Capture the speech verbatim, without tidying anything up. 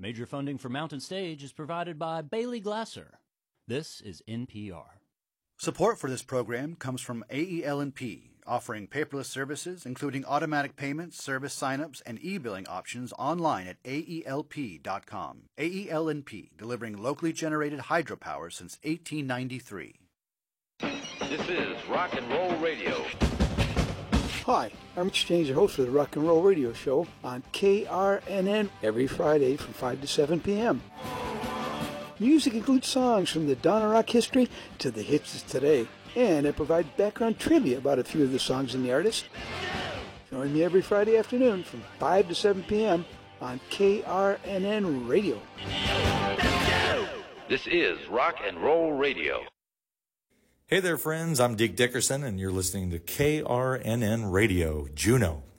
Major funding for Mountain Stage is provided by Bailey Glasser. This is N P R. Support for this program comes from A E L and P, offering paperless services including automatic payments, service sign-ups, and e-billing options online at A E L P dot com. A E L and P, delivering locally generated hydropower since eighteen ninety-three. This is Rock and Roll Radio. Hi, I'm Rich James, your host for the Rock and Roll Radio Show on K R N N every Friday from five to seven p.m. Music includes songs from the dawn of rock history to the hits of today, and I provide background trivia about a few of the songs and the artists. Join me every Friday afternoon from five to seven p.m. on K R N N Radio. This is Rock and Roll Radio. Hey there, friends. I'm Deke Dickerson, and you're listening to K R N N Radio, Juneau.